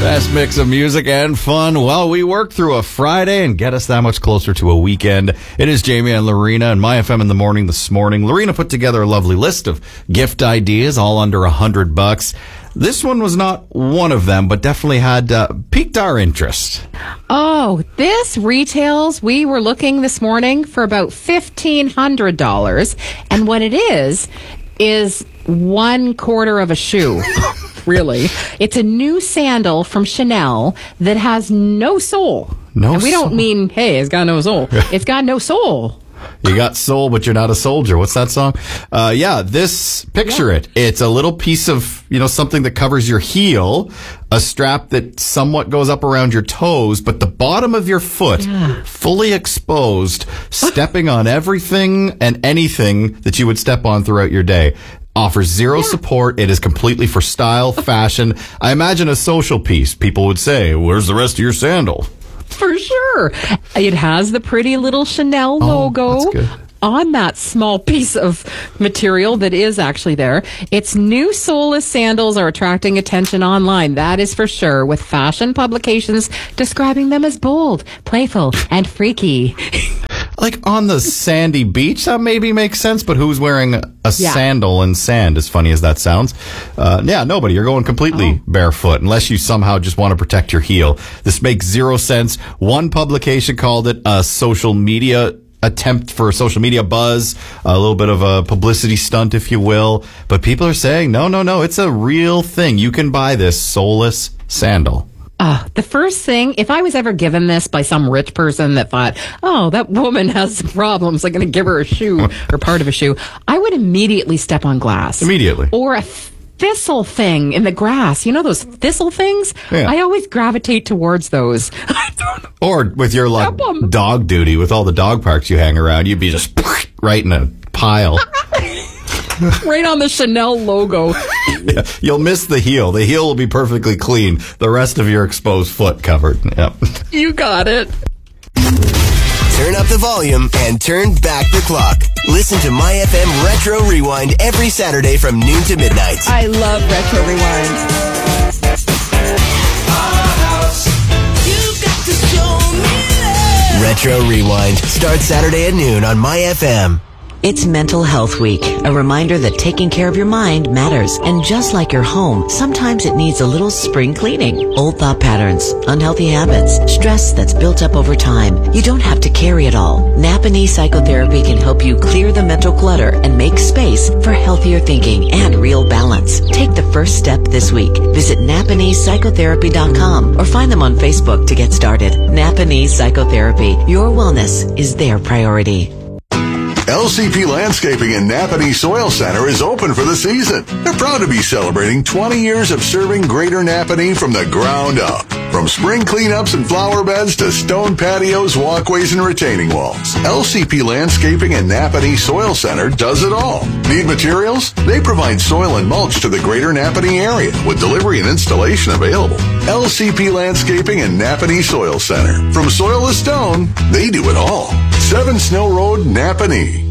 Best mix of music and fun while we work through a Friday and get us that much closer to a weekend. It is Jamie and Lorena and My FM in the morning this morning. Lorena put together a lovely list of gift ideas, all under $100. This one was not one of them, but definitely had piqued our interest. Oh, this retails, we were looking this morning for about $1,500. And what it is 1/4 of a shoe. Really. It's a new sandal from Chanel that has no sole. And we don't mean, hey, it's got no sole. It's got no sole. You got soul, but you're not a soldier. What's that song? Picture it. It's a little piece of, something that covers your heel, a strap that somewhat goes up around your toes, but the bottom of your foot fully exposed, stepping on everything and anything that you would step on throughout your day. Offers zero support. It is completely for style, fashion. I imagine a social piece. People would say, where's the rest of your sandal? For sure. It has the pretty little Chanel logo on that small piece of material that is actually there. Its new soleless sandals are attracting attention online, that is for sure, with fashion publications describing them as bold, playful, and freaky. Like on the sandy beach, that maybe makes sense, but who's wearing a sandal in sand, as funny as that sounds? Nobody. You're going completely barefoot, unless you somehow just want to protect your heel. This makes zero sense. One publication called it a social media attempt for social media buzz, a little bit of a publicity stunt, if you will. But people are saying, no, it's a real thing. You can buy this soulless sandal. The first thing, if I was ever given this by some rich person that thought, that woman has some problems, I'm going to give her a shoe or part of a shoe, I would immediately step on glass. Immediately. Or a thistle thing in the grass. You know those thistle things? Yeah. I always gravitate towards those. Or with your dog duty, with all the dog parks you hang around, you'd be just right in a pile. Right on the Chanel logo. Yeah, you'll miss the heel. The heel will be perfectly clean. The rest of your exposed foot covered. Yep. You got it. Turn up the volume and turn back the clock. Listen to My FM Retro Rewind every Saturday from noon to midnight. I love Retro Rewind. Retro Rewind starts Saturday at noon on My FM. It's Mental Health Week, a reminder that taking care of your mind matters. And just like your home, sometimes it needs a little spring cleaning. Old thought patterns, unhealthy habits, stress that's built up over time. You don't have to carry it all. Napanee Psychotherapy can help you clear the mental clutter and make space for healthier thinking and real balance. Take the first step this week. Visit NapaneePsychotherapy.com or find them on Facebook to get started. Napanee Psychotherapy. Your wellness is their priority. LCP Landscaping in Napanee Soil Center is open for the season. They're proud to be celebrating 20 years of serving Greater Napanee from the ground up. From spring cleanups and flower beds to stone patios, walkways, and retaining walls, LCP Landscaping in Napanee Soil Center does it all. Need materials? They provide soil and mulch to the Greater Napanee area with delivery and installation available. LCP Landscaping in Napanee Soil Center. From soil to stone, they do it all. 7 Snow Road, Napanee.